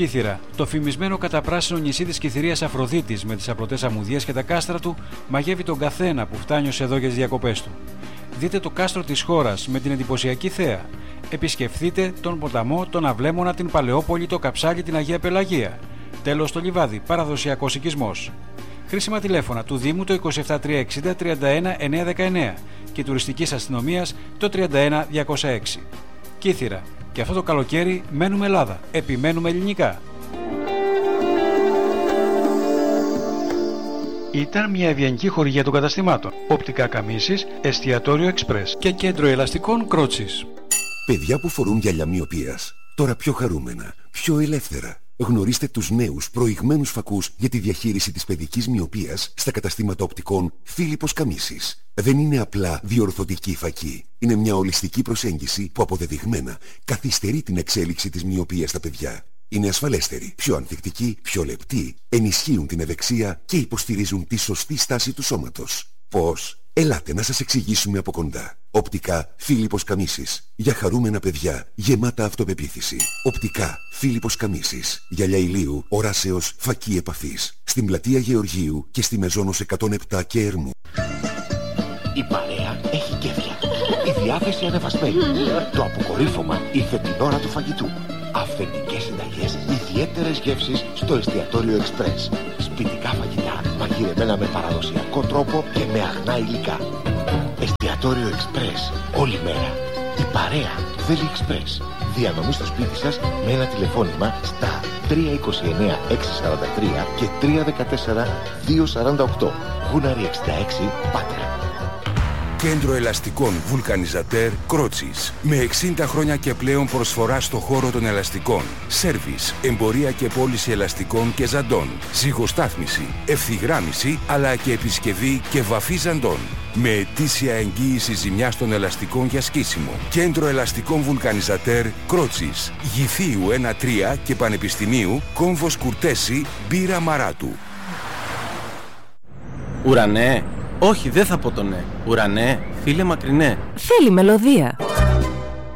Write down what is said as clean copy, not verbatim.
Κύθυρα. Το φημισμένο καταπράσινο νησί της Κυθυρίας Αφροδίτης με τις απλωτές αμμουδιές και τα κάστρα του μαγεύει τον καθένα που φτάνει ως εδώ για τις διακοπές του. Δείτε το κάστρο της χώρας με την εντυπωσιακή θέα. Επισκεφθείτε τον ποταμό, τον Αυλέμονα, την Παλαιόπολη, το Καψάλι, την Αγία Πελαγία. Τέλος το Λιβάδι, παραδοσιακός οικισμός. Χρήσιμα τηλέφωνα του Δήμου το 27360 31 919 και τουριστικής αστυνομίας το 31 206. Κύθυρα. Και αυτό το καλοκαίρι μένουμε Ελλάδα. Επιμένουμε ελληνικά. Ήταν μια ευγενική χορηγία των καταστημάτων. Οπτικά Καμίσης, εστιατόριο Εξπρές και κέντρο ελαστικών Κρότσης. Παιδιά που φορούν γυαλιά μυοπίας, τώρα πιο χαρούμενα, πιο ελεύθερα. Γνωρίστε τους νέους προηγμένους φακούς για τη διαχείριση της παιδικής μυοπίας στα καταστήματα οπτικών Φίλιππος Καμίσης. Δεν είναι απλά διορθωτική φακή. Είναι μια ολιστική προσέγγιση που αποδεδειγμένα καθυστερεί την εξέλιξη της μυοπίας στα παιδιά. Είναι ασφαλέστερη, πιο ανθεκτική, πιο λεπτή, ενισχύουν την ευεξία και υποστηρίζουν τη σωστή στάση του σώματος. Πώς? Ελάτε να σας εξηγήσουμε από κοντά. Οπτικά Φίλιππος Καμίσης. Για χαρούμενα παιδιά, γεμάτα αυτοπεποίθηση. Οπτικά Φίλιππος Καμίσης. Γυαλιά ηλίου, οράσεως, φακή επαφής. Στην πλατεία Γεωργίου και στη Μεζόνος 107 και Ερμού. Η παρέα έχει κέφια. Η διάθεση ανεβασμένη. Το αποκορύφωμα ήρθε την ώρα του φαγητού. Αυθεντικές συνταγές, ιδιαίτερες γεύσεις στο εστιατόριο Εξπρές. Σπιτικά φαγητά, μαγειρεμένα με παραδοσιακό τρόπο και με αγνά υλικά. Εστιατόριο Εξπρές, όλη μέρα. Η παρέα θέλει Εξπρές. Διανομή στο σπίτι σας με ένα τηλεφώνημα στα 329 643 και 314 248. Γούναρη 66, Πάτρα. Κέντρο ελαστικών Βουλκανιζατέρ Κρότσης. Με 60 χρόνια και πλέον προσφορά στο χώρο των ελαστικών. Σέρβις, εμπορία και πώληση ελαστικών και ζαντών. Ζυγοστάθμιση, ευθυγράμμιση αλλά και επισκευή και βαφή ζαντών. Με ετήσια εγγύηση ζημιάς των ελαστικών για σκίσιμο. Κέντρο ελαστικών Βουλκανιζατέρ Κρότσης. Γυθίου 1-3 και Πανεπιστημίου Κόμβος Κουρτέση Μπύρα Μαράτου. Ουρανέ. Όχι, δεν θα πω το ναι. Ουρανέ, φίλε μακρινέ. Θέλει μελωδία.